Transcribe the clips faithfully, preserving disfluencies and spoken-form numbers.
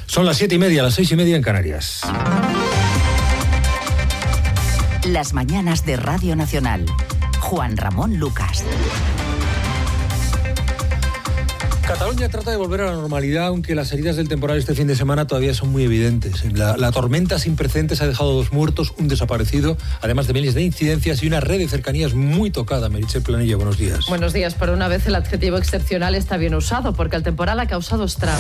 Son las siete y media, las seis y media en Canarias. Las mañanas de Radio Nacional. Juan Ramón Lucas. Cataluña trata de volver a la normalidad, aunque las heridas del temporal este fin de semana todavía son muy evidentes. La, la tormenta sin precedentes ha dejado dos muertos, un desaparecido, además de miles de incidencias y una red de cercanías muy tocada. Meritxell Planella, buenos días. Buenos días. Por una vez el adjetivo excepcional está bien usado, porque el temporal ha causado estragos.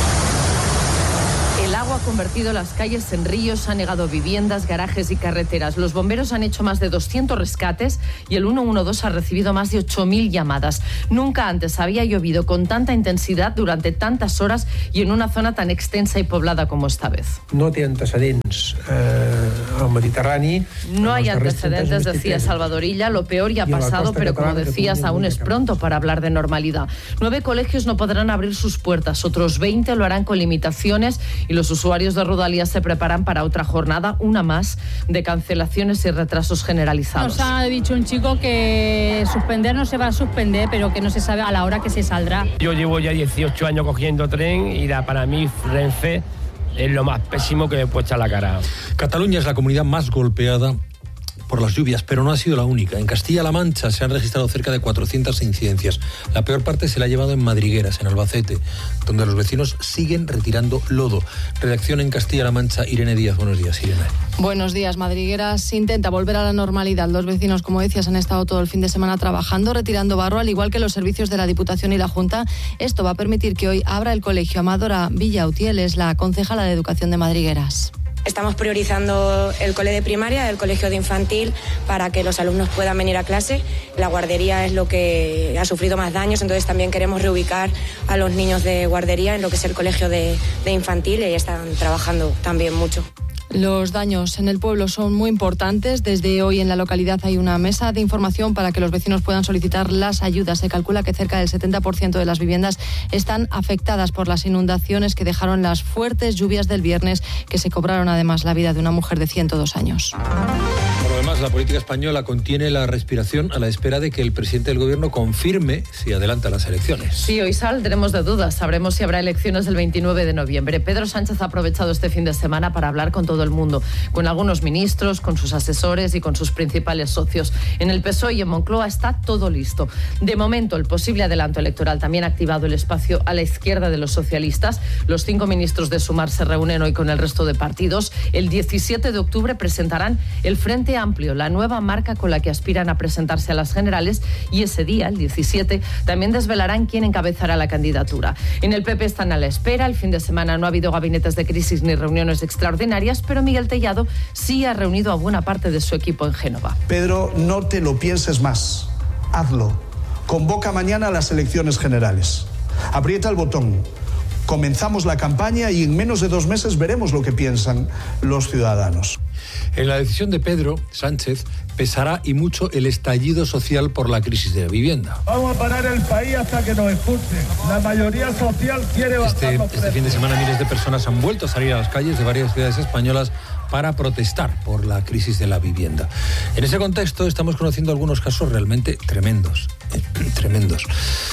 El agua ha convertido las calles en ríos, ha negado viviendas, garajes y carreteras. Los bomberos han hecho más de doscientos rescates y el ciento doce ha recibido más de ocho mil llamadas. Nunca antes había llovido con tanta intensidad durante tantas horas y en una zona tan extensa y poblada como esta vez. No té antecedents eh, al Mediterrani. No hay antecedentes, decía Salvador Illa. Lo peor ya ha pasado, pero como decías, aún es pronto para hablar de normalidad. Nueve colegios no podrán abrir sus puertas, otros veinte lo harán con limitaciones y los usuarios de Rodalies se preparan para otra jornada, una más, de cancelaciones y retrasos generalizados. Nos ha dicho un chico que suspender no se va a suspender, pero que no se sabe a la hora que se saldrá. Yo llevo ya dieciocho años cogiendo tren y la, para mí Renfe es lo más pésimo que me puede echar la cara. Cataluña es la comunidad más golpeada por las lluvias, pero no ha sido la única. En Castilla-La Mancha se han registrado cerca de cuatrocientas incidencias. La peor parte se la ha llevado en Madrigueras, en Albacete, donde los vecinos siguen retirando lodo. Redacción en Castilla-La Mancha, Irene Díaz. Buenos días, Irene. Buenos días. Madrigueras intenta volver a la normalidad. Los vecinos, como decías, han estado todo el fin de semana trabajando, retirando barro, al igual que los servicios de la Diputación y la Junta. Esto va a permitir que hoy abra el colegio. Amadora Villautiel es la concejala de Educación de Madrigueras. Estamos priorizando el cole de primaria, el colegio de infantil, para que los alumnos puedan venir a clase. La guardería es lo que ha sufrido más daños, entonces también queremos reubicar a los niños de guardería en lo que es el colegio de, de infantil y están trabajando también mucho. Los daños en el pueblo son muy importantes. Desde hoy en la localidad hay una mesa de información para que los vecinos puedan solicitar las ayudas. Se calcula que cerca del setenta por ciento de las viviendas están afectadas por las inundaciones que dejaron las fuertes lluvias del viernes, que se cobraron además la vida de una mujer de ciento dos años. Por lo demás, la política española contiene la respiración a la espera de que el presidente del gobierno confirme si adelanta las elecciones. Sí, hoy saldremos de dudas. Sabremos si habrá elecciones el veintinueve de noviembre. Pedro Sánchez ha aprovechado este fin de semana para hablar con todo el mundo, con algunos ministros, con sus asesores y con sus principales socios. En el P S O E y en Moncloa está todo listo. De momento, el posible adelanto electoral también ha activado el espacio a la izquierda de los socialistas. Los cinco ministros de Sumar se reúnen hoy con el resto de partidos. El diecisiete de octubre presentarán el Frente Amplio, la nueva marca con la que aspiran a presentarse a las generales, y ese día, el diecisiete, también desvelarán quién encabezará la candidatura. En el P P están a la espera. El fin de semana no ha habido gabinetes de crisis ni reuniones extraordinarias, pero Miguel Tellado sí ha reunido a buena parte de su equipo en Génova. Pedro, no te lo pienses más. Hazlo. Convoca mañana a las elecciones generales. Aprieta el botón. Comenzamos la campaña y en menos de dos meses veremos lo que piensan los ciudadanos. En la decisión de Pedro Sánchez pesará y mucho el estallido social por la crisis de la vivienda. Vamos a parar el país hasta que nos expulsen. La mayoría social quiere bajar los precios. Este fin de semana miles de personas han vuelto a salir a las calles de varias ciudades españolas para protestar por la crisis de la vivienda. En ese contexto estamos conociendo algunos casos realmente tremendos, eh, tremendos.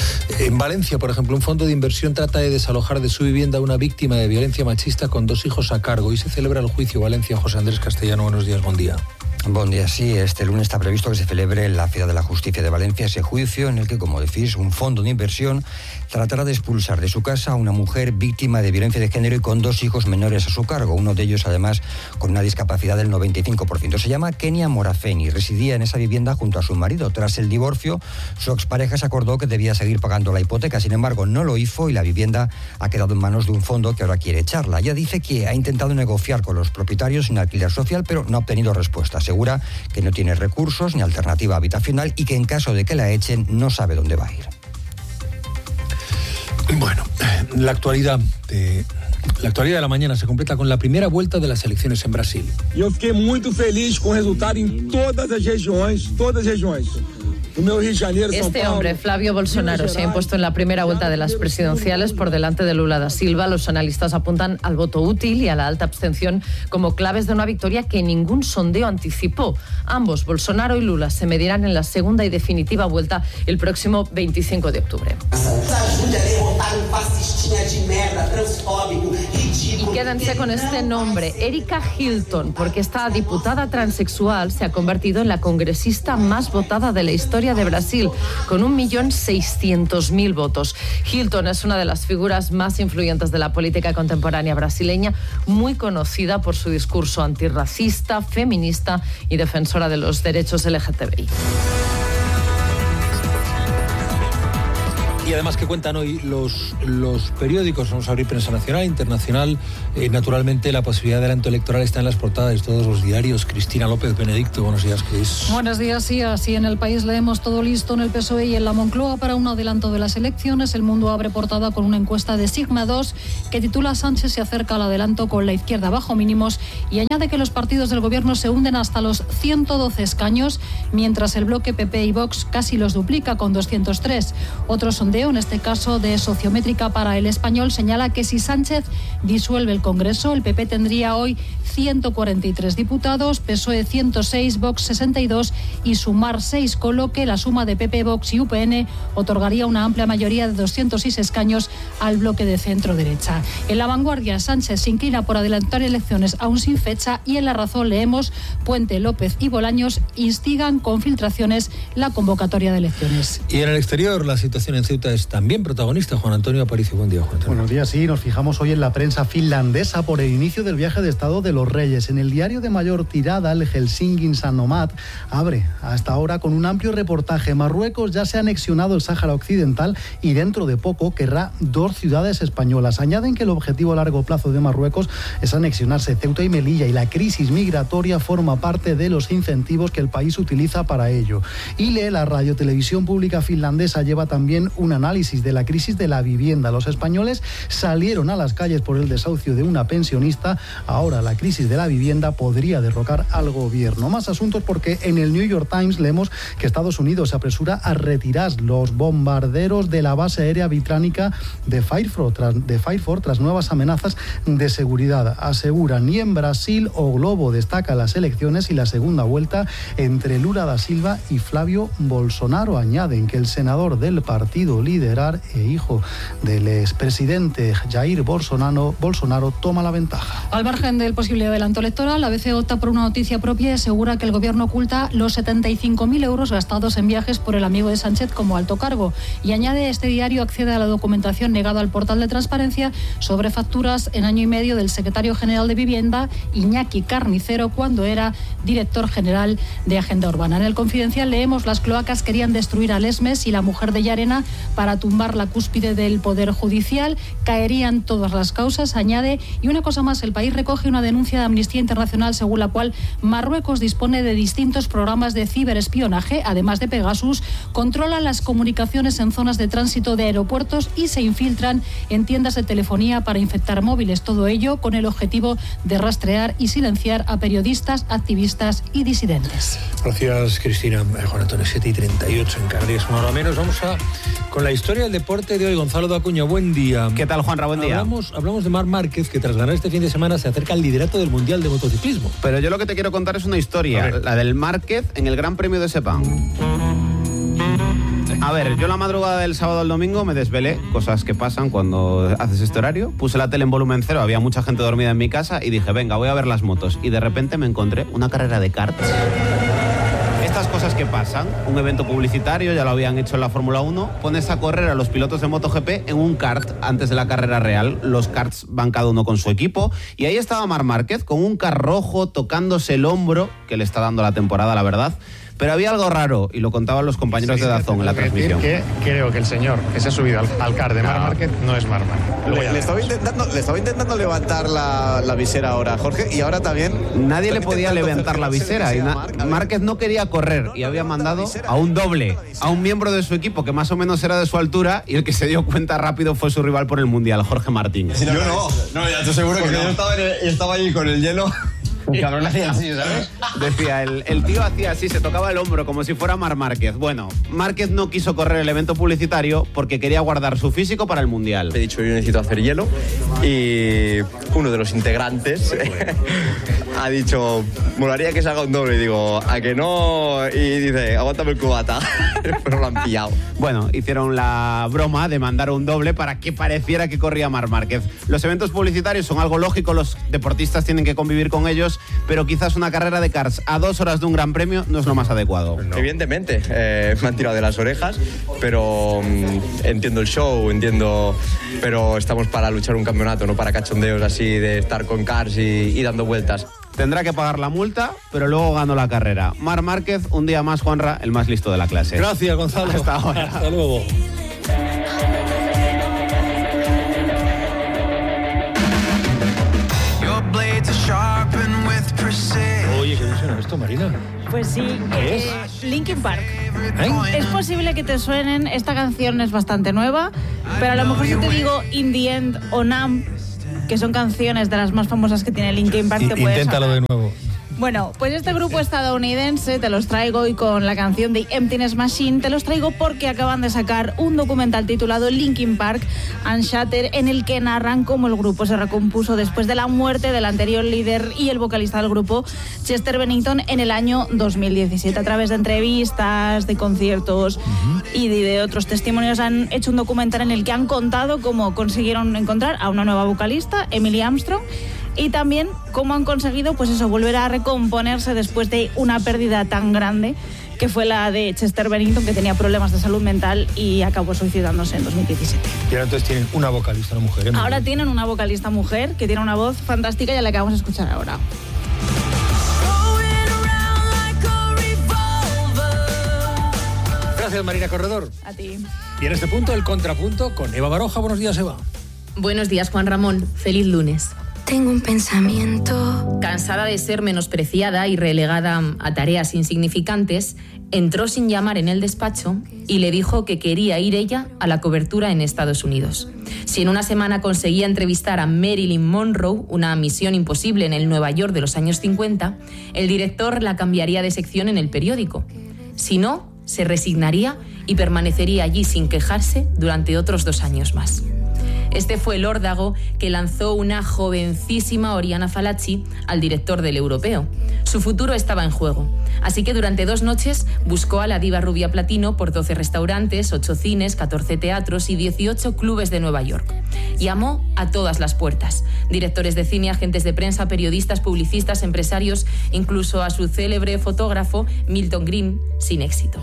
En Valencia, por ejemplo, un fondo de inversión trata de desalojar de su vivienda a una víctima de violencia machista con dos hijos a cargo. Y se celebra el juicio. Valencia, José Andrés Castellano, buenos días, buen día. Buen día, sí. Este lunes está previsto que se celebre en la Ciudad de la Justicia de Valencia ese juicio en el que, como decís, un fondo de inversión tratará de expulsar de su casa a una mujer víctima de violencia de género y con dos hijos menores a su cargo. Uno de ellos, además, con una discapacidad del noventa y cinco por ciento. Se llama Kenia Morafeni. Residía en esa vivienda junto a su marido. Tras el divorcio, su expareja se acordó que debía seguir pagando la hipoteca. Sin embargo, no lo hizo y la vivienda ha quedado en manos de un fondo que ahora quiere echarla. Ella dice que ha intentado negociar con los propietarios en alquiler social, pero no ha obtenido respuesta. Asegura que no tiene recursos ni alternativa habitacional y que en caso de que la echen no sabe dónde va a ir. Bueno, la actualidad de la actualidad de la mañana se completa con la primera vuelta de las elecciones en Brasil. Yo fiquei muito feliz con el resultado en todas las regiones, todas las regiones. Este hombre, Flavio Bolsonaro, se ha impuesto en la primera vuelta de las presidenciales por delante de Lula da Silva. Los analistas apuntan al voto útil y a la alta abstención como claves de una victoria que ningún sondeo anticipó. Ambos, Bolsonaro y Lula, se medirán en la segunda y definitiva vuelta el próximo veinticinco de octubre. Y quédense con este nombre, Erika Hilton, porque esta diputada transexual se ha convertido en la congresista más votada de la historia de Brasil, con un millón seiscientos mil votos. Hilton es una de las figuras más influyentes de la política contemporánea brasileña, muy conocida por su discurso antirracista, feminista y defensora de los derechos L G T B I. Y además, que cuentan hoy los, los periódicos? Vamos a abrir prensa nacional, internacional. Eh, naturalmente, la posibilidad de adelanto electoral está en las portadas de todos los diarios. Cristina López Benedicto, buenos días, Cris. Buenos días, sí, así en El País leemos todo listo en el P S O E y en la Moncloa para un adelanto de las elecciones. El Mundo abre portada con una encuesta de Sigma dos que titula Sánchez se acerca al adelanto con la izquierda bajo mínimos y añade que los partidos del gobierno se hunden hasta los ciento doce escaños, mientras el bloque P P y Vox casi los duplica con doscientos tres. Otro sondeo, en este caso de Sociométrica para El Español, señala que si Sánchez disuelve el Congreso, el P P tendría hoy ciento cuarenta y tres diputados, P S O E ciento seis, Vox sesenta y dos y Sumar seis, con lo que la suma de P P, Vox y U P N otorgaría una amplia mayoría de doscientos seis escaños al bloque de centro-derecha. En La Vanguardia, Sánchez se inclina por adelantar elecciones aún sin fecha y en La Razón leemos Puente, López y Bolaños instigan con filtraciones la convocatoria de elecciones. Y en el exterior, la situación en Ceuta es también protagonista. Juan Antonio Aparicio, buen día, Juan Antonio. Buenos días, sí, nos fijamos hoy en la prensa finlandesa por el inicio del viaje de Estado de los Reyes. En el diario de mayor tirada, el Helsingin Sanomat, abre hasta ahora con un amplio reportaje. Marruecos ya se ha anexionado el Sáhara Occidental y dentro de poco querrá dos ciudades españolas. Añaden que el objetivo a largo plazo de Marruecos es anexionarse Ceuta y Melilla y la crisis migratoria forma parte de los incentivos que el país utiliza para ello. Y lee la radiotelevisión pública finlandesa lleva también un análisis de la crisis de la vivienda. Los españoles salieron a las calles por el desahucio de una pensionista. Ahora la crisis de la vivienda podría derrocar al gobierno. Más asuntos porque en el New York Times leemos que Estados Unidos se apresura a retirar los bombarderos de la base aérea británica de Fairford tras, de Fairford tras nuevas amenazas de seguridad. Asegura ni en Brasil o Globo destaca las elecciones y la segunda vuelta entre Lula da Silva y Flavio Bolsonaro. Añaden que el senador del partido Liderar e hijo del expresidente Jair Bolsonaro, Bolsonaro toma la ventaja. Al margen del posible adelanto electoral, la A B C opta por una noticia propia y asegura que el gobierno oculta los setenta y cinco mil euros gastados en viajes por el amigo de Sánchez como alto cargo. Y añade, este diario accede a la documentación negada al portal de transparencia sobre facturas en año y medio del secretario general de Vivienda, Iñaki Carnicero, cuando era director general de Agenda Urbana. En el Confidencial leemos las cloacas querían destruir a Lesmes y la mujer de Llarena para tumbar la cúspide del Poder Judicial. Caerían todas las causas, añade. Y una cosa más, El País recoge una denuncia de Amnistía Internacional según la cual Marruecos dispone de distintos programas de ciberespionaje, además de Pegasus, controla las comunicaciones en zonas de tránsito de aeropuertos y se infiltran en tiendas de telefonía para infectar móviles. Todo ello con el objetivo de rastrear y silenciar a periodistas, activistas y disidentes. Gracias, Cristina. Juan Antonio, siete y treinta y ocho en Canarias, una hora menos. Vamos a con la historia del deporte de hoy. Gonzalo de Acuña, buen día. ¿Qué tal, Juanra? Buen día. Hablamos, hablamos de Marc Márquez, que tras ganar este fin de semana se acerca al liderato del Mundial de Motociclismo. Pero yo lo que te quiero contar es una historia, la del Márquez en el Gran Premio de Sepang. A ver, yo la madrugada del sábado al domingo me desvelé, cosas que pasan cuando haces este horario. Puse la tele en volumen cero, había mucha gente dormida en mi casa y dije, venga, voy a ver las motos. Y de repente me encontré una carrera de karts. Estas cosas que pasan, un evento publicitario, ya lo habían hecho en la Fórmula uno, pones a correr a los pilotos de MotoGP en un kart antes de la carrera real. Los karts van cada uno con su equipo y ahí estaba Marc Márquez con un kart rojo tocándose el hombro, que le está dando la temporada, la verdad. Pero había algo raro, y lo contaban los compañeros sí, de Dazón en la transmisión. Que creo que el señor que se ha subido al, al car de Marc no. Márquez no es Marc Márquez. Le, le, estaba intentando, le estaba intentando levantar la, la visera ahora, Jorge, y ahora también... Nadie le podía levantar la visera, y na, Márquez no quería correr, y había mandado a un doble, a un miembro de su equipo, que más o menos era de su altura, y el que se dio cuenta rápido fue su rival por el Mundial, Jorge Martín. Yo no, no, ya estoy seguro que no. Yo estaba, en el, estaba allí con el hielo... Un cabrón hacía así, ¿sabes? Decía, el, el tío hacía así, se tocaba el hombro como si fuera Marc Márquez. Bueno, Márquez no quiso correr el evento publicitario porque quería guardar su físico para el Mundial. He dicho, yo necesito hacer hielo y uno de los integrantes ha dicho, molaría que se haga un doble. Y digo, ¿a que no? Y dice, aguántame el cubata. Pero lo han pillado. Bueno, hicieron la broma de mandar un doble para que pareciera que corría Marc Márquez. Los eventos publicitarios son algo lógico, los deportistas tienen que convivir con ellos, pero quizás una carrera de karts a dos horas de un gran premio no es lo más adecuado. No. Evidentemente, eh, me han tirado de las orejas, pero mm, entiendo el show, entiendo, pero estamos para luchar un campeonato, no para cachondeos así de estar con karts y, y dando vueltas. Tendrá que pagar la multa, pero luego ganó la carrera. Marc Márquez, un día más, Juanra, el más listo de la clase. Gracias, Gonzalo. Hasta ahora. Hasta luego. Oye, ¿qué suena esto, Marina? Pues sí, ¿Qué eh, Linkin Park. ¿Eh? Es posible que te suenen, esta canción es bastante nueva, pero a lo mejor si te digo In the End o Numb, que son canciones de las más famosas que tiene Linkin Park, te puedes Inténtalo sonar. de nuevo. Bueno, pues este grupo estadounidense te los traigo y con la canción de Emptiness Machine te los traigo porque acaban de sacar un documental titulado Linkin Park Unshattered, en el que narran cómo el grupo se recompuso después de la muerte del anterior líder y el vocalista del grupo, Chester Bennington, en el año dos mil diecisiete. A través de entrevistas, de conciertos uh-huh. y de otros testimonios han hecho un documental en el que han contado cómo consiguieron encontrar a una nueva vocalista, Emily Armstrong, y también cómo han conseguido, pues eso, volver a recomponerse después de una pérdida tan grande que fue la de Chester Bennington, que tenía problemas de salud mental y acabó suicidándose en dos mil diecisiete. Y ahora entonces tienen una vocalista, una mujer. ¿eh? Ahora tienen una vocalista mujer que tiene una voz fantástica y a la que vamos a escuchar ahora. Gracias, Marina Corredor. A ti. Y en este punto, el contrapunto con Eva Baroja. Buenos días, Eva. Buenos días, Juan Ramón. Feliz lunes. Tengo un pensamiento. Cansada de ser menospreciada y relegada a tareas insignificantes, entró sin llamar en el despacho y le dijo que quería ir ella a la cobertura en Estados Unidos. Si en una semana conseguía entrevistar a Marilyn Monroe, una misión imposible en el Nueva York de los años cincuenta, el director la cambiaría de sección en el periódico. Si no, se resignaría y permanecería allí sin quejarse durante otros dos años más. Este fue el órdago que lanzó una jovencísima Oriana Fallaci al director del Europeo. Su futuro estaba en juego, así que durante dos noches buscó a la diva rubia platino por doce restaurantes, ocho cines, catorce teatros y dieciocho clubes de Nueva York. Llamó a todas las puertas: directores de cine, agentes de prensa, periodistas, publicistas, empresarios, incluso a su célebre fotógrafo Milton Green, sin éxito.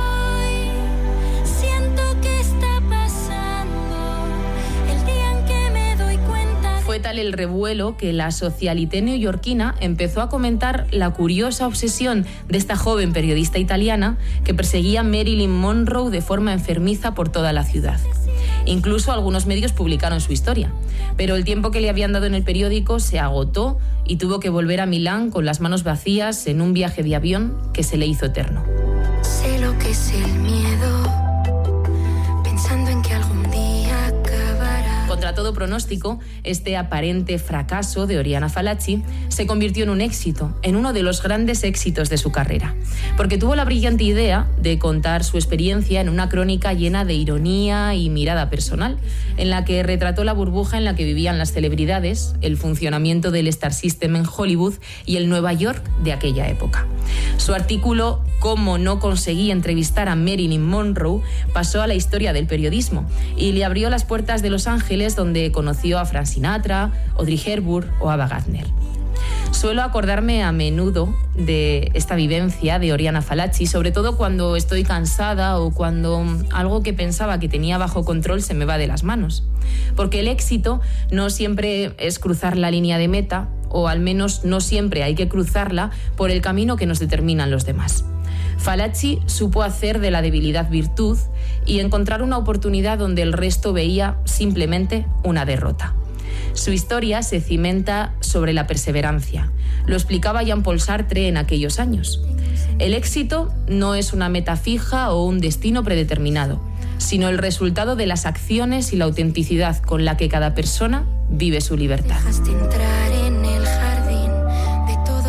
Fue tal el revuelo que la socialité neoyorquina empezó a comentar la curiosa obsesión de esta joven periodista italiana que perseguía a Marilyn Monroe de forma enfermiza por toda la ciudad. Incluso algunos medios publicaron su historia, pero el tiempo que le habían dado en el periódico se agotó y tuvo que volver a Milán con las manos vacías en un viaje de avión que se le hizo eterno. Sé lo que es el miedo, pensando en que algún día acabará. Contra todo pronóstico, este aparente fracaso de Oriana Fallaci se convirtió en un éxito, en uno de los grandes éxitos de su carrera, porque tuvo la brillante idea de contar su experiencia en una crónica llena de ironía y mirada personal, en la que retrató la burbuja en la que vivían las celebridades, el funcionamiento del Star System en Hollywood y el Nueva York de aquella época. Su artículo «Cómo no conseguí entrevistar a Marilyn Monroe» pasó a la historia del periodismo y le abrió las puertas de Los Ángeles, donde conoció a Frank Sinatra, Audrey Hepburn o Ava Gardner. Suelo acordarme a menudo de esta vivencia de Oriana Fallaci, sobre todo cuando estoy cansada o cuando algo que pensaba que tenía bajo control se me va de las manos. Porque el éxito no siempre es cruzar la línea de meta, o al menos no siempre hay que cruzarla por el camino que nos determinan los demás. Fallaci supo hacer de la debilidad virtud y encontrar una oportunidad donde el resto veía simplemente una derrota. Su historia se cimenta sobre la perseverancia. Lo explicaba Jean-Paul Sartre en aquellos años. El éxito no es una meta fija o un destino predeterminado, sino el resultado de las acciones y la autenticidad con la que cada persona vive su libertad.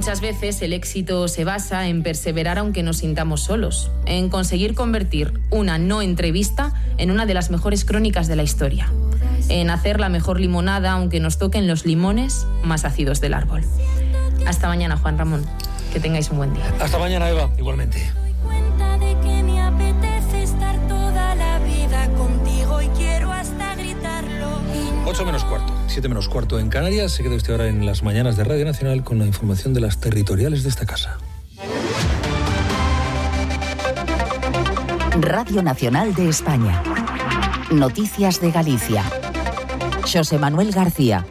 Muchas veces el éxito se basa en perseverar aunque nos sintamos solos, en conseguir convertir una no entrevista en una de las mejores crónicas de la historia, en hacer la mejor limonada aunque nos toquen los limones más ácidos del árbol. Hasta mañana, Juan Ramón. Que tengáis un buen día. Hasta mañana, Eva. Igualmente. ocho menos cuarto, siete menos cuarto en Canarias. Se queda usted ahora en las mañanas de Radio Nacional con la información de las territoriales de esta casa. Radio Nacional de España. Noticias de Galicia. José Manuel García.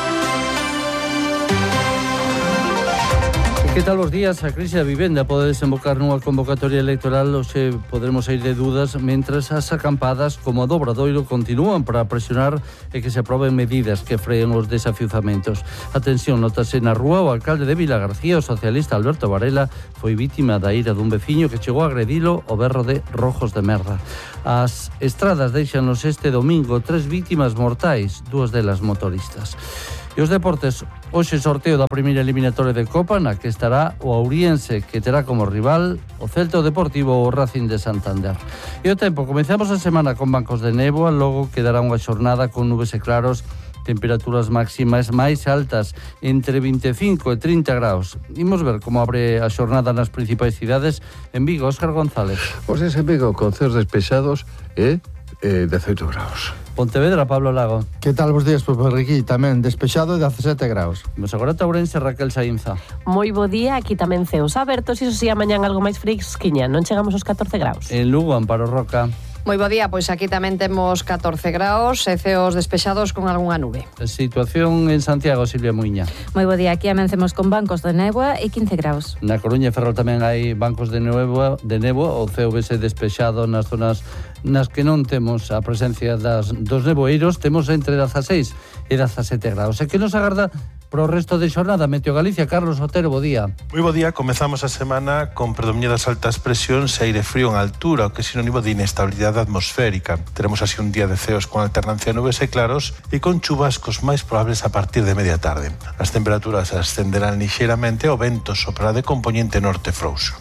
Que tal os días? A crise da vivenda pode desembocar nunha convocatoria electoral ou se podremos ir de dudas mentras as acampadas como a do Obradoiro continúan para presionar e que se aproben medidas que freen os desafiuzamentos. Atención, notase na rúa o alcalde de Vilagarcía, o socialista Alberto Varela, foi vítima da ira dun veciño que chegou a agredilo o berro de rojos de merda. As estradas deixanos este domingo tres vítimas mortais, dúas delas motoristas. E os deportes, hoxe sorteo da primeira eliminatoria de Copa na que estará o Ouriense, que terá como rival o Celta Deportivo ou o Racing de Santander. E o tempo, comezamos a semana con bancos de néboa, logo quedará unha xornada con nubes e claros, temperaturas máximas máis altas, entre vinte e cinco e trinta graus. Imos ver como abre a xornada nas principais cidades. En Vigo, Óscar González. Pois en Vigo, con ceos despexados e eh, dezaoito graus. Pontevedra, Pablo Lago. Que tal vos días, pois por aquí tamén despexado de dezasete graus. Vamos agora a Ourense, Raquel Sainza. Moi bo día, aquí tamén ceos abertos, iso si amañan algo máis fresquiña, non chegamos aos catorce graus. En Lugo, Amparo Roca. Moi bo día, pois aquí tamén temos catorce graus e ceos despexados con algunha nube. Situación en Santiago, Silvia Muiña. Moi bo día, aquí amencemos con bancos de néboa e quince graus. Na Coruña e Ferrol tamén hai bancos de néboa, de néboa, o ceo vese despexado nas zonas nas que non temos a presencia das, dos neboeiros, temos entre dezaseis e dezasete graus. E que nos agarda pro resto de xornada? Meteo Galicia, Carlos Otero, bo día. Moi bo día, comezamos a semana con predominio das altas presións e aire frío en altura, o que é sinónimo de inestabilidade atmosférica. Teremos así un día de ceos con alternancia de nubes e claros e con chubascos máis probables a partir de media tarde. As temperaturas ascenderán lixeiramente, o vento soprará de componente norte frouxo.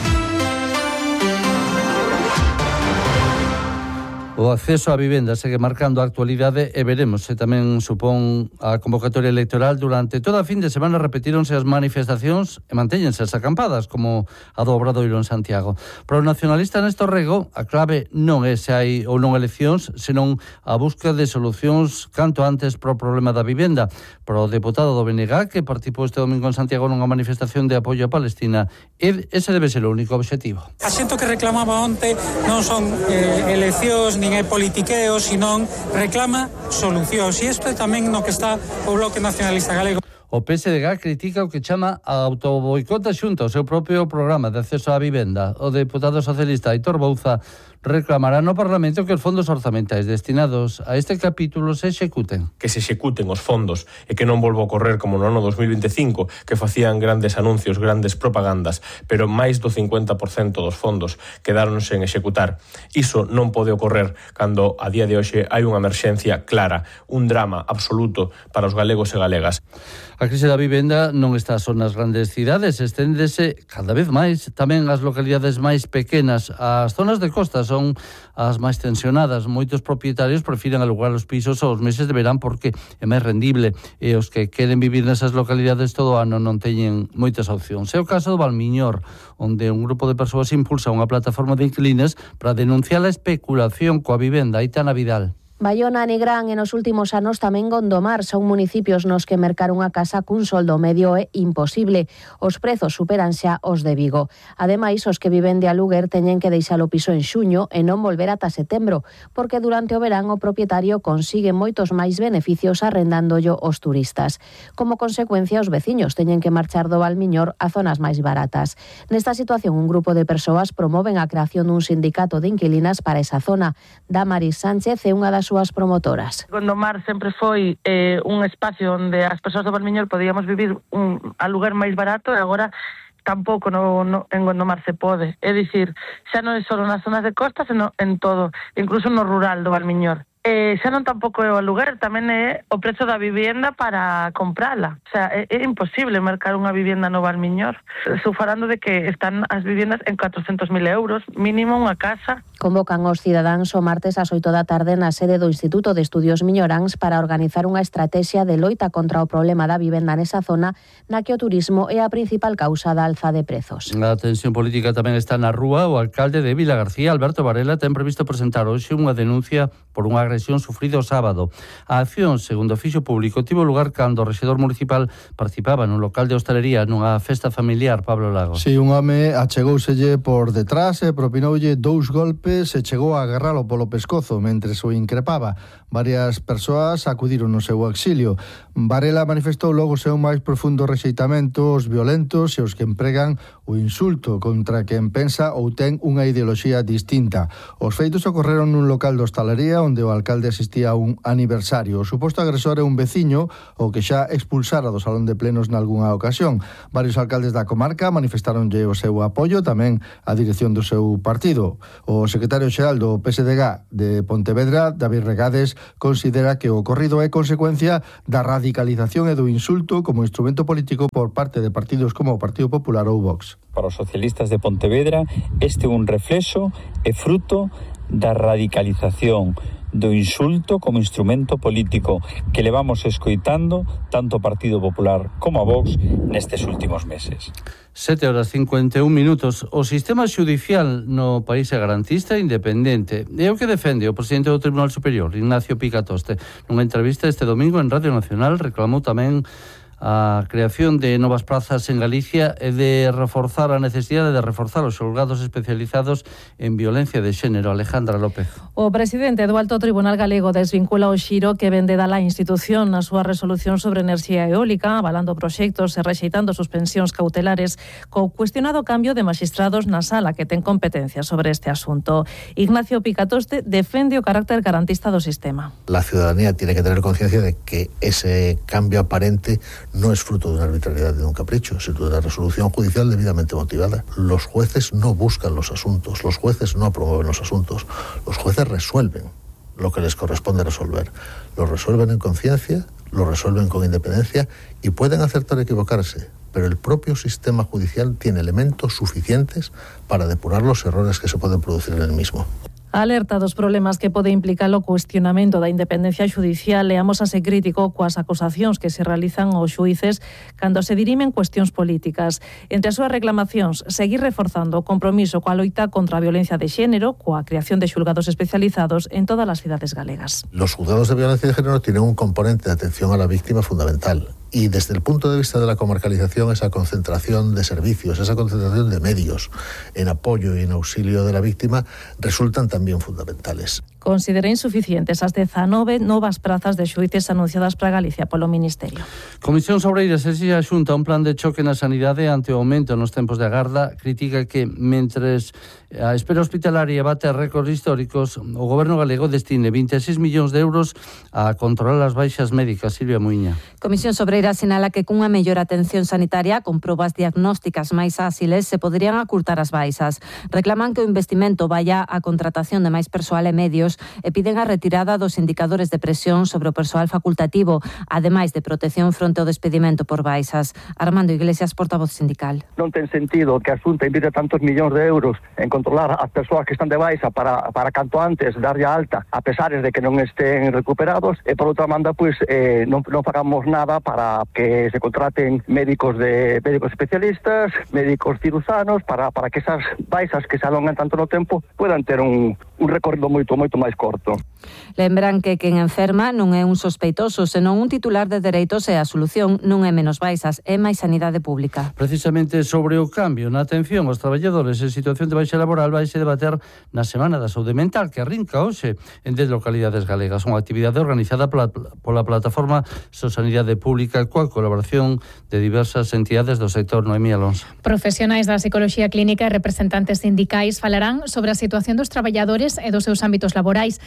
O acceso á vivenda segue marcando a actualidade e veremos se tamén supón a convocatoria electoral. Durante toda a fin de semana repetíronse as manifestacións e mantéñense as acampadas, como a do Obradoiro en Santiago. Para o nacionalista Néstor Rego, a clave non é se hai ou non eleccións, senón a busca de solucións canto antes para o problema da vivenda. Para o deputado do B N G, que participou este domingo en Santiago nunha manifestación de apoio a Palestina, ese debe ser o único objetivo. A xente que reclamaba onte non son eh, eleccións nin é politiqueo, senón reclama solucións. E isto é tamén no que está o Bloque Nacionalista Galego. O P S D G critica o que chama a autoboicota xunta o seu propio programa de acceso á vivenda. O deputado socialista Aitor Bouza reclamará no Parlamento que os fondos orzamentais destinados a este capítulo se executen. Que se executen os fondos e que non volva a ocorrer como no ano dos mil veinticinco, que facían grandes anuncios, grandes propagandas, pero máis do cincuenta por cento dos fondos quedaron sen executar. Iso non pode ocorrer cando a día de hoxe hai unha emerxencia clara, un drama absoluto para os galegos e galegas. A crise da vivenda non está só nas grandes cidades, esténdese cada vez máis tamén ás localidades máis pequenas. As zonas de costa son as máis tensionadas. Moitos propietarios prefiren alugar os pisos aos meses de verán porque é máis rendible e os que queren vivir nesas localidades todo o ano non teñen moitas opcións. É o caso do Valmiñor, onde un grupo de persoas impulsa unha plataforma de inquilinos para denunciar a especulación coa vivenda. Aitana Vidal. Baiona e Nigrán e nos últimos anos tamén Gondomar son municipios nos que mercar unha casa cun soldo medio é imposible. Os prezos superan xa os de Vigo. Ademais, os que viven de aluguer teñen que deixar o piso en xuño e non volver ata setembro, porque durante o verán o propietario consigue moitos máis beneficios arrendándollo aos turistas. Como consecuencia, os veciños teñen que marchar do Valmiñor a zonas máis baratas. Nesta situación, un grupo de persoas promoven a creación dun sindicato de inquilinas para esa zona. Damaris Sánchez é unha das súas promotoras. Gondomar sempre foi eh, un espacio onde as persoas do Valmiñor podíamos vivir un aluguer máis barato e agora tampouco no, no, en Gondomar se pode. É dicir, xa non é só nas zonas de costa, senón en todo, incluso no rural do Valmiñor. eh, xa non tampouco é o aluguer, tamén é o prezo da vivienda para comprala. O sea, é, é imposible mercar unha vivienda no Valmiñor. Estou falando de que están as viviendas en catrocentos mil euros, mínimo unha casa. Convocan os cidadáns o martes ás oito da tarde na sede do Instituto de Estudios Miñoráns para organizar unha estrategia de loita contra o problema da vivenda nesa zona na que o turismo é a principal causa da alza de prezos. A tensión política tamén está na rúa. O alcalde de Vila García, Alberto Varela, ten previsto presentar hoxe unha denuncia por unha agresión sufrida o sábado. A acción, segundo o fixo público, tivo lugar cando o rexedor municipal participaba nun local de hostalería nunha festa familiar. Pablo Lago. Si, un home achegóuselle por detrás e propinoulle dous golpes e chegou a agarralo polo pescozo mentre o increpaba. Varias persoas acudiron no seu auxilio. Varela manifestou logo o seu máis profundo rexeitamento aos violentos e os que empregan o insulto contra quen pensa ou ten unha ideoloxía distinta. Os feitos ocorreron nun local de hostalería onde o alcalde asistía a un aniversario. O suposto agresor é un veciño o que xa expulsara do salón de plenos nalgunha ocasión. Varios alcaldes da comarca manifestaronlle o seu apoio, tamén a dirección do seu partido. O secretario xeral do P S D G de Pontevedra, David Regades, considera que o ocorrido é consecuencia da radicalización e do insulto como instrumento político por parte de partidos como o Partido Popular ou Vox. Para os socialistas de Pontevedra, este é un reflexo e fruto da radicalización do insulto como instrumento político que levamos escoitando tanto o Partido Popular como a Vox nestes últimos meses. sete horas cincuenta e un minutos. O sistema xudicial no país é garantista e independente. É o que defende o presidente do Tribunal Superior, Ignacio Picatoste. Nunha entrevista este domingo en Radio Nacional reclamou tamén a creación de novas prazas en Galicia e de reforzar a necesidade de reforzar os xulgados especializados en violencia de xénero. Alejandra López. O presidente do Alto Tribunal Galego desvincula o xiro que vende da la institución na súa resolución sobre enerxía eólica, avalando proxectos e rexeitando suspensións cautelares co cuestionado cambio de maxistrados na sala que ten competencia sobre este asunto. Ignacio Picatoste defende o carácter garantista do sistema. La ciudadanía tiene que tener conciencia de que ese cambio aparente no es fruto de una arbitrariedad de un capricho, sino de una resolución judicial debidamente motivada. Los jueces no buscan los asuntos, los jueces no promueven los asuntos, los jueces resuelven lo que les corresponde resolver. Lo resuelven en conciencia, lo resuelven con independencia y pueden acertar o equivocarse, pero el propio sistema judicial tiene elementos suficientes para depurar los errores que se pueden producir en el mismo. Alerta dos problemas que pode implicar o cuestionamento da independencia xudicial e amosase crítico coas acusacións que se realizan aos xuíces cando se dirimen cuestións políticas. Entre as súas reclamacións, seguir reforzando o compromiso coa loita contra a violencia de xénero, coa creación de xulgados especializados en todas as cidades galegas. Los juzgados de violencia de género tienen un componente de atención a la víctima fundamental. Y desde el punto de vista de la comarcalización, esa concentración de servicios, esa concentración de medios en apoyo y en auxilio de la víctima resultan también fundamentales. Considera insuficientes as dezanove novas prazas de xuíces anunciadas para Galicia polo Ministerio. Comisión Obreiras exixe a Xunta un plan de choque na sanidade ante o aumento nos tempos de agarda. Critica que, mentres a espera hospitalaria bate récords históricos, o Goberno galego destine vinte e seis millóns de euros a controlar as baixas médicas. Silvia Muiña. Comisión Obreiras sinala que cunha mellor atención sanitaria con probas diagnósticas máis áxiles se poderían acurtar as baixas. Reclaman que o investimento vaya a contratación de máis persoal e medios e piden a retirada dos indicadores de presión sobre o persoal facultativo, ademais de protección fronte ao despedimento por baixas. Armando Iglesias, portavoz sindical. Non ten sentido que a Xunta invite tantos millóns de euros en controlar as persoas que están de baixa para, para canto antes darlle alta, a pesares de que non estén recuperados, e por outra banda, pois, eh, non, non fagamos nada para que se contraten médicos de médicos especialistas, médicos cirujanos, para, para que esas baixas que se alongan tanto no tempo puedan ter un, un recorrido moito, moito máis corto. Lembran que quen enferma non é un sospeitoso, senón un titular de dereitos e a solución non é menos baixas, é máis sanidade pública. Precisamente sobre o cambio na atención aos traballadores en situación de baixa laboral vai se debater na Semana da Saúde Mental que arrinca hoxe en dez localidades galegas, unha actividade organizada pola, pola plataforma Sosanidade Pública coa colaboración de diversas entidades do sector. Noemí Alonso. Profesionais da psicología clínica e representantes sindicais falarán sobre a situación dos traballadores e dos seus ámbitos laborais, así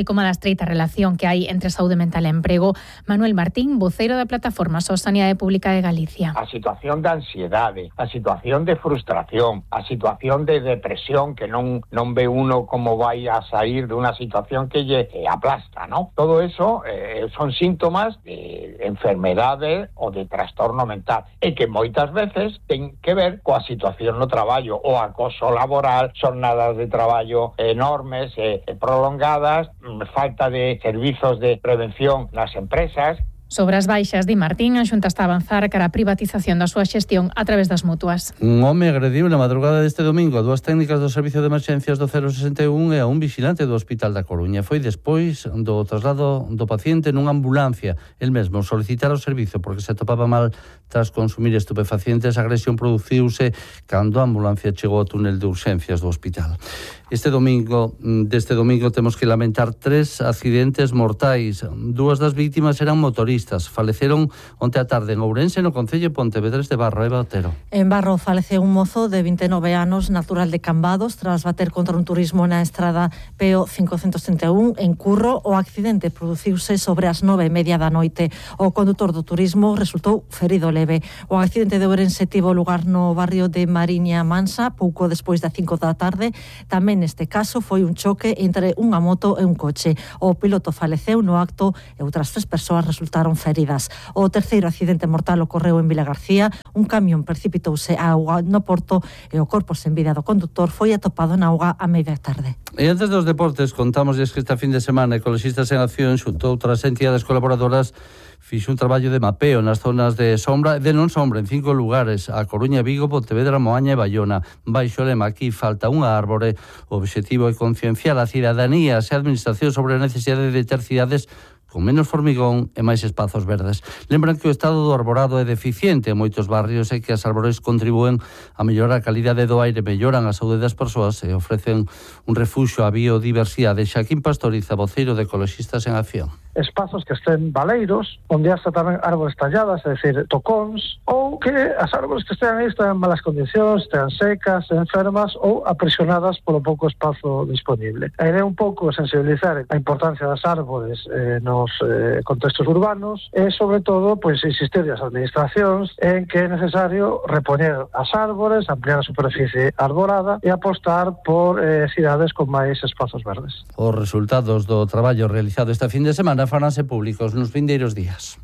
como da estreita relación que hai entre saúde mental e emprego. Manuel Martín, voceiro da plataforma So Sanidade Pública de Galicia. A situación de ansiedade, a situación de frustración, a situación de depresión, que non non ve uno como vai a sair de unha situación que lle aplasta, ¿no? Todo eso eh, son síntomas de enfermedade ou de trastorno mental e que moitas veces ten que ver coa situación no traballo, o acoso laboral, xornadas de traballo enormes e eh, prolongadas, falta de servizos de prevención nas empresas. Sobre as baixas, di Martín, a Xunta está a avanzar cara a privatización da súa xestión a través das mutuas. Un home agrediu na madrugada deste domingo a dúas técnicas do Servicio de Emerxencias do cero sesenta e un e a un vigilante do Hospital da Coruña. Foi despois do traslado do paciente nunha ambulancia. El mesmo solicitara o servizo porque se atopaba mal tras consumir estupefacientes. A agresión produciuse cando a ambulancia chegou ao túnel de urxencias do hospital. Este domingo, deste domingo, temos que lamentar tres accidentes mortais. Dúas das vítimas eran motoristas. Faleceron onte a tarde en Ourense, no concello Pontevedrés de Barro. Eva Otero. En Barro faleceu un mozo de vinte e nove anos, natural de Cambados, tras bater contra un turismo na estrada P O cincocentos trinta e un en Curro. O accidente produciuse sobre as nove e media da noite. O condutor do turismo resultou ferido leve. O accidente de Ourense tivo lugar no barrio de Mariña Mansa, pouco despois das cinco da tarde. Tamén neste caso foi un choque entre unha moto e un coche. O piloto faleceu no acto e outras tres persoas resultaron feridas. O terceiro accidente mortal ocorreu en Vila García. Un camión precipitouse á auga no porto e o corpo sen vida do condutor foi atopado na auga a media tarde. E antes dos deportes, contamos que este fin de semana Ecoloxistas en Acción xunto outras entidades colaboradoras fixo un traballo de mapeo nas zonas de sombra e de non sombra en cinco lugares: A Coruña, Vigo, Pontevedra, Moaña e Baiona. Baixo lema aquí falta unha árbore. O obxectivo é concienciar a cidadanía e a administración sobre a necesidade de ter cidades con menos formigón e máis espazos verdes. Lembran que o estado do arborado é deficiente en moitos barrios e que as árbores contribúen a mellorar a calidade do aire, melloran a saúde das persoas e ofrecen un refuxo á biodiversidade. Xaquín Pastoriza, voceiro de Ecoloxistas en Acción. Espazos que estén baleiros, onde hasta tamén árbores talladas, é dicir, tocóns, ou que as árbores que estén aí estén en malas condicións, estén secas, enfermas ou aprisionadas polo pouco espazo disponible. A idea é un pouco sensibilizar a importancia das árbores eh, nos eh, contextos urbanos e, sobre todo, pois insistir as administracións en que é necesario repoñer as árbores, ampliar a superficie arborada e apostar por eh, cidades con máis espazos verdes. Os resultados do traballo realizado este fin de semana faranse públicos nos vindeiros días.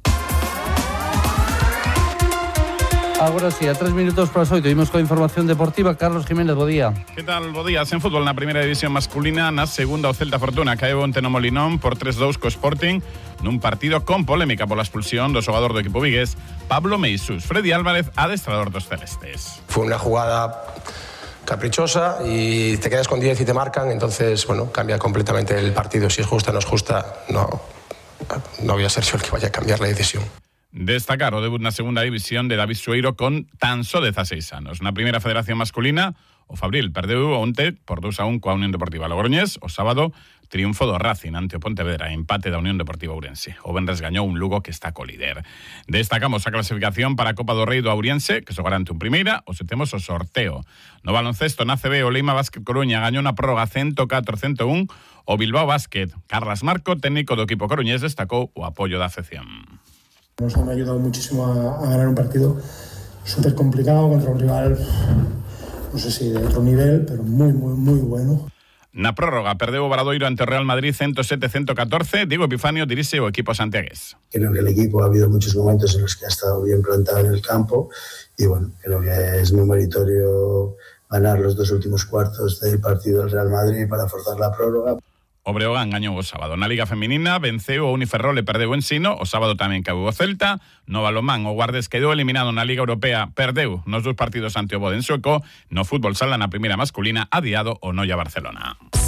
Agora sí, a tres minutos para as oito, imos coa información deportiva. Carlos Jiménez, bo día. Que tal, bo día? En fútbol, na primeira división masculina, na segunda o Celta Fortuna caeu onte no Molinón por tres dous co Sporting nun partido con polémica pola expulsión do xogador do equipo vigués Pablo Meisús. Freddy Álvarez, adestrador dos celestes. Fue una jugada caprichosa y te quedas con diez y te marcan, entonces, bueno, cambia completamente el partido. Si es justa o no es justa, no, no voy a ser yo el que vaya a cambiar la decisión. Destacar o debut na segunda división de David Sueiro con tan só dezaseis anos. Na primeira federación masculina, o Fabril perdeu onte por dous a un coa Unión Deportiva Logroñés. O sábado, triunfo do Racing ante o Pontevedra, empate da Unión Deportiva Ourense. O venres gañou un Lugo que está co líder. Destacamos a clasificación para a Copa do Rei do Auriense, que xogará ante un primeira, o se temos o sorteo. No baloncesto, na C B, o Leima Básquet Coruña gañou na prórroga cento catro a cento un o Bilbao Básquet. Carlas Marco, técnico do equipo coruñés, destacou o apoio da afección. Nos han ayudado muchísimo a, a ganar un partido súper complicado contra un rival, no sé si de otro nivel, pero muy, muy, muy bueno. Na prórroga perdeu o Obradoiro ante o Real Madrid ciento sete a ciento catorce. Diego Epifanio dirixe o equipo santiagués. Creo que el equipo ha habido muchos momentos en los que ha estado bien plantado en el campo y bueno, creo que es muy meritorio ganar los dos últimos cuartos del partido del Real Madrid para forzar la prórroga. O Breogán gañou o sábado. Na Liga Feminina venceu o Uniferrol e perdeu en Sino. O sábado tamén caeu o Celta. No balonmán, o Guardes quedou eliminado na Liga Europea. Perdeu nos dous partidos ante o Boden sueco. No fútbol sala, na primeira masculina, adiado o Noia Barcelona.